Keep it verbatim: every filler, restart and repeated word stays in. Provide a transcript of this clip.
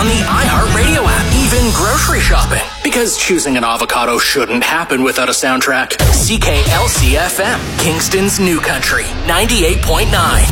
on the iHeartRadio app, even grocery shopping. Because choosing an avocado shouldn't happen without a soundtrack. C K L C F M, Kingston's New Country, ninety-eight point nine.